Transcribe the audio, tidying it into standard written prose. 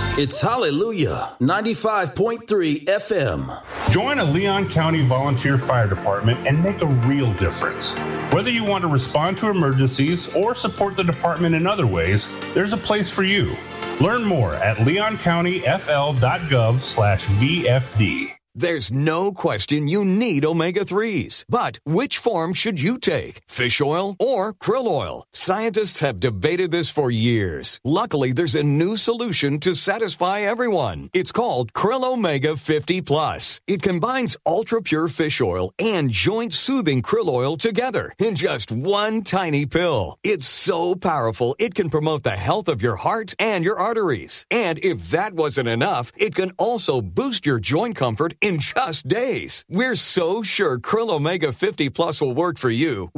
It's Hallelujah 95.3 FM. Join a Leon County Volunteer Fire Department and make a real difference. Whether you want to respond to emergencies or support the department in other ways, there's a place for you. Learn more at leoncountyfl.gov/VFD. There's no question you need omega-3s. But which form should you take? Fish oil or krill oil? Scientists have debated this for years. Luckily, there's a new solution to satisfy everyone. It's called Krill Omega 50 Plus. It combines ultra-pure fish oil and joint-soothing krill oil together in just one tiny pill. It's so powerful, it can promote the health of your heart and your arteries. And if that wasn't enough, it can also boost your joint comfort in just days. We're so sure Krill Omega 50 Plus will work for you.